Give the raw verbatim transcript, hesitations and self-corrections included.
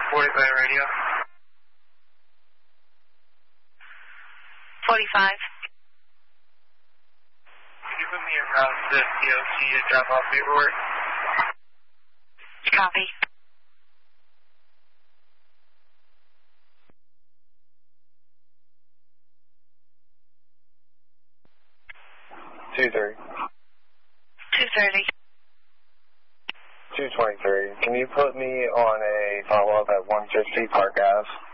forty-five radio. forty-five. Can you put me in route to D O C to drop off paperwork? Copy. two three. two thirty. two twenty-three. Can you put me on a follow-up at one fifty Park Ave?